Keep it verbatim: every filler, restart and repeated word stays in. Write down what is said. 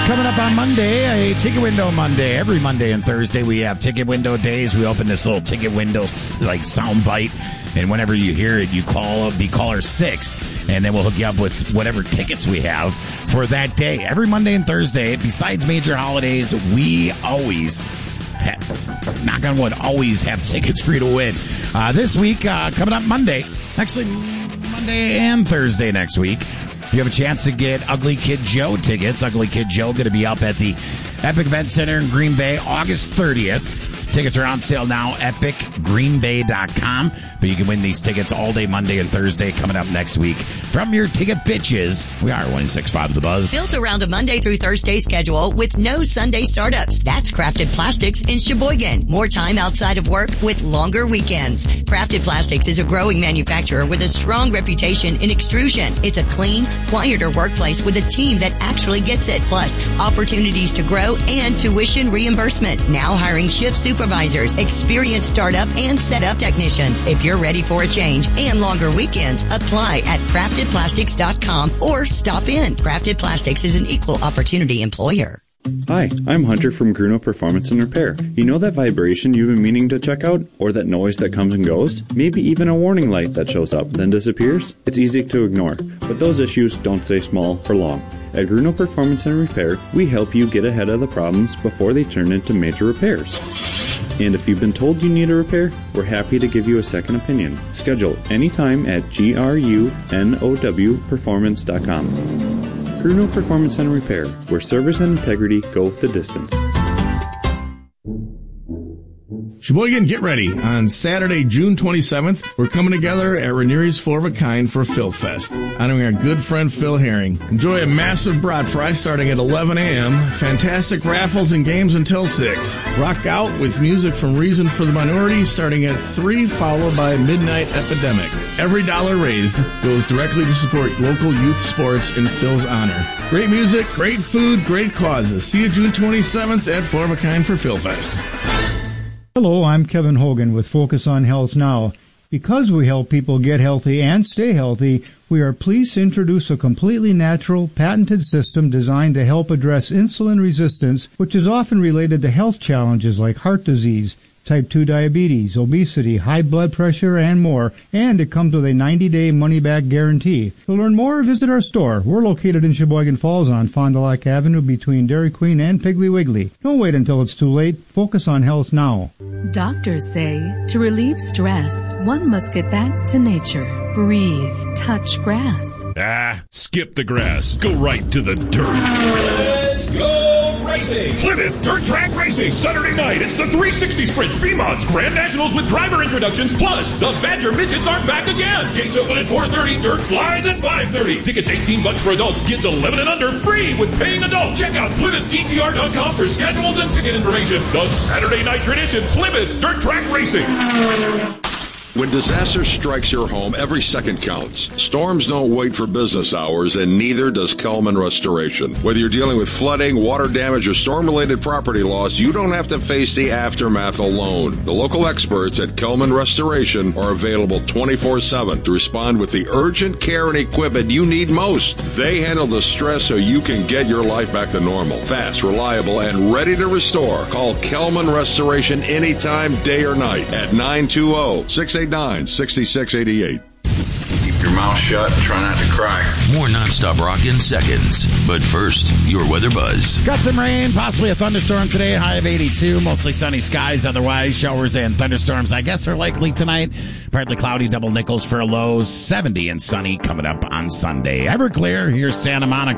coming up on Monday, a Ticket Window Monday. Every Monday and Thursday we have Ticket Window days. We open this little Ticket Window like sound bite, and whenever you hear it, you call be caller six, and then we'll hook you up with whatever tickets we have for that day. Every Monday and Thursday, besides major holidays, we always, have, knock on wood, always have tickets for you to win. Uh, this week, uh, coming up Monday, actually Monday and Thursday next week, you have a chance to get Ugly Kid Joe tickets. Ugly Kid Joe going to be up at the Epic Event Center in Green Bay August thirtieth. Tickets are on sale now, epic green bay dot com. But you can win these tickets all day Monday and Thursday coming up next week. From your ticket bitches, we are one six five The Buzz. Built around a Monday through Thursday schedule with no Sunday startups. That's Crafted Plastics in Sheboygan. More time outside of work with longer weekends. Crafted Plastics is a growing manufacturer with a strong reputation in extrusion. It's a clean, quieter workplace with a team that actually gets it. Plus, opportunities to grow and tuition reimbursement. Now hiring shift supervisors. Supervisors, experienced startup and setup technicians. If you're ready for a change and longer weekends, apply at crafted plastics dot com or stop in. Crafted Plastics is an equal opportunity employer. Hi, I'm Hunter from Gruno Performance and Repair. You know that vibration you've been meaning to check out? Or that noise that comes and goes? Maybe even a warning light that shows up, then disappears? It's easy to ignore, but those issues don't stay small for long. At Gruno Performance and Repair, we help you get ahead of the problems before they turn into major repairs. And if you've been told you need a repair, we're happy to give you a second opinion. Schedule anytime at G R U N O W performance dot com. Gruno Performance and Repair, where service and integrity go the distance. Sheboygan, get ready. On Saturday, June twenty-seventh, we're coming together at Ranieri's Four of a Kind for Phil Fest, honoring our good friend Phil Herring. Enjoy a massive brat fry starting at eleven a.m., fantastic raffles and games until six. Rock out with music from Reason for the Minority starting at three, followed by Midnight Epidemic. Every dollar raised goes directly to support local youth sports in Phil's honor. Great music, great food, great causes. See you June twenty-seventh at Four of a Kind for Phil Fest. Hello, I'm Kevin Hogan with Focus on Health Now. Because we help people get healthy and stay healthy, we are pleased to introduce a completely natural, patented system designed to help address insulin resistance, which is often related to health challenges like heart disease, type two diabetes, obesity, high blood pressure, and more. And it comes with a ninety-day money-back guarantee. To learn more, visit our store. We're located in Sheboygan Falls on Fond du Lac Avenue between Dairy Queen and Piggly Wiggly. Don't wait until it's too late. Focus on health now. Doctors say to relieve stress, one must get back to nature. Breathe. Touch grass. Ah, skip the grass. Go right to the dirt. Let's go racing. Plymouth Dirt Track Racing. Saturday night. It's the three sixty Sprint B-Mods Grand Nationals with driver introductions. Plus, the Badger Midgets are back again. Gates open at four thirty. Dirt flies at five thirty. Tickets eighteen bucks for adults. Kids eleven and under. Free with paying adults. Check out Plymouth D T R dot com for schedules and ticket information. The Saturday night tradition. Plymouth Dirt Track Racing. When disaster strikes your home, every second counts. Storms don't wait for business hours, and neither does Kelman Restoration. Whether you're dealing with flooding, water damage, or storm-related property loss, you don't have to face the aftermath alone. The local experts at Kelman Restoration are available twenty-four seven to respond with the urgent care and equipment you need most. They handle the stress so you can get your life back to normal. Fast, reliable, and ready to restore. Call Kelman Restoration anytime, day or night, at nine two zero, six eight nine, six six eight eight. Keep your mouth shut and try not to cry. More nonstop rock in seconds. But first, your weather buzz. Got some rain, possibly a thunderstorm today, high of eighty-two. Mostly sunny skies. Otherwise, showers and thunderstorms, I guess, are likely tonight. Partly cloudy, double nickels for a low. seventy and sunny coming up on Sunday. Everclear, here's Santa Monica.